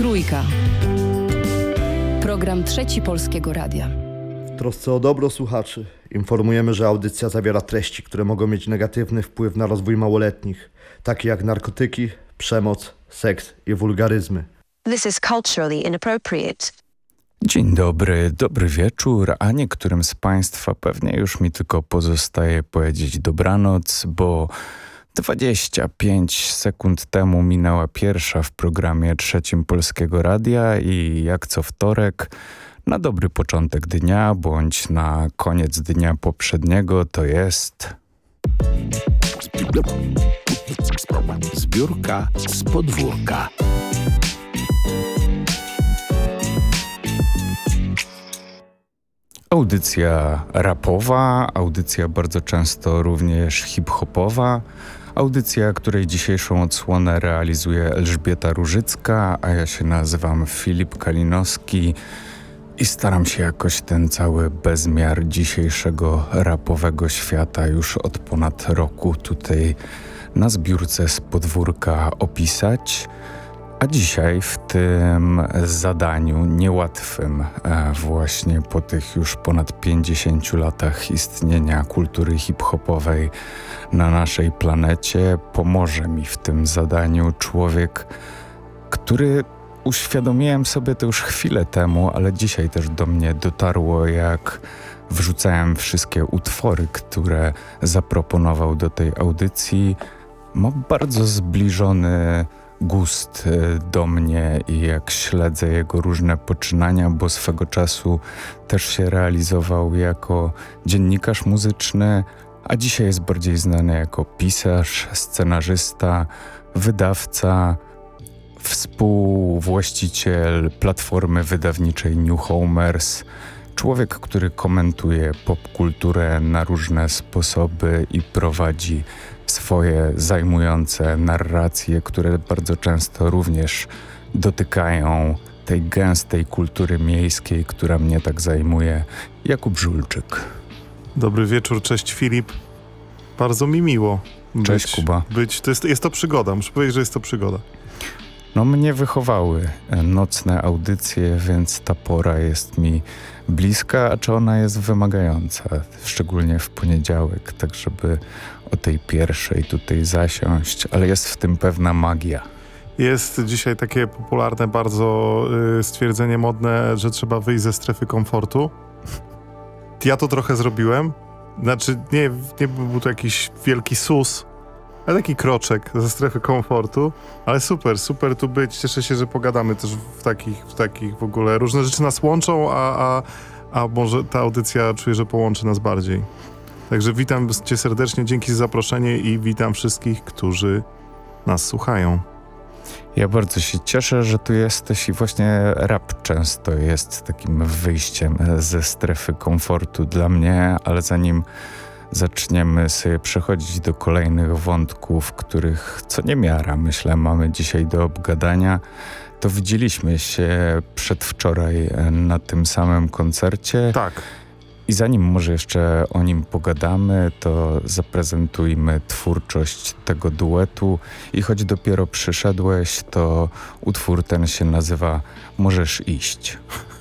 Trójka. Program Trzeci Polskiego Radia. W trosce o dobro słuchaczy informujemy, że audycja zawiera treści, które mogą mieć negatywny wpływ na rozwój małoletnich, takie jak narkotyki, przemoc, seks i wulgaryzmy. This is culturally inappropriate. Dzień dobry, dobry wieczór, a niektórym z Państwa pewnie już mi tylko pozostaje powiedzieć dobranoc, bo 25 sekund temu minęła pierwsza w programie Trzecim Polskiego Radia i jak co wtorek, na dobry początek dnia bądź na koniec dnia poprzedniego to jest... Zbiórka z podwórka. Audycja rapowa, audycja bardzo często również hip-hopowa, audycja, której dzisiejszą odsłonę realizuje Elżbieta Różycka, a ja się nazywam Filip Kalinowski i staram się jakoś ten cały bezmiar dzisiejszego rapowego świata już od ponad roku tutaj na zbiórce z podwórka opisać. A dzisiaj w tym zadaniu niełatwym właśnie po tych już ponad 50 latach istnienia kultury hip-hopowej na naszej planecie pomoże mi w tym zadaniu człowiek, który uświadomiłem sobie to już chwilę temu, ale dzisiaj też do mnie dotarło, jak wrzucałem wszystkie utwory, które zaproponował do tej audycji. Ma bardzo zbliżony gust do mnie i jak śledzę jego różne poczynania, bo swego czasu też się realizował jako dziennikarz muzyczny, a dzisiaj jest bardziej znany jako pisarz, scenarzysta, wydawca, współwłaściciel platformy wydawniczej New Homers, człowiek, który komentuje popkulturę na różne sposoby i prowadzi swoje zajmujące narracje, które bardzo często również dotykają tej gęstej kultury miejskiej, która mnie tak zajmuje. Jakub Żulczyk. Dobry wieczór, cześć Filip. Bardzo mi miło. Cześć Kuba. Jest to przygoda, muszę powiedzieć, że jest to przygoda. No mnie wychowały nocne audycje, więc ta pora jest mi bliska, a czy ona jest wymagająca, szczególnie w poniedziałek, tak żeby o tej pierwszej tutaj zasiąść, ale jest w tym pewna magia. Jest dzisiaj takie popularne bardzo stwierdzenie modne, że trzeba wyjść ze strefy komfortu. Ja to trochę zrobiłem. Znaczy nie był to jakiś wielki sus, ale taki kroczek ze strefy komfortu. Ale super tu być. Cieszę się, że pogadamy też w takich w ogóle. Różne rzeczy nas łączą, a może ta audycja czuję, że połączy nas bardziej. Także witam cię serdecznie, dzięki za zaproszenie i witam wszystkich, którzy nas słuchają. Ja bardzo się cieszę, że tu jesteś i właśnie rap często jest takim wyjściem ze strefy komfortu dla mnie, ale zanim zaczniemy sobie przechodzić do kolejnych wątków, których co niemiara, myślę, mamy dzisiaj do obgadania, to widzieliśmy się przedwczoraj na tym samym koncercie. Tak. I zanim może jeszcze o nim pogadamy, to zaprezentujmy twórczość tego duetu. I choć dopiero przyszedłeś, to utwór ten się nazywa Możesz iść.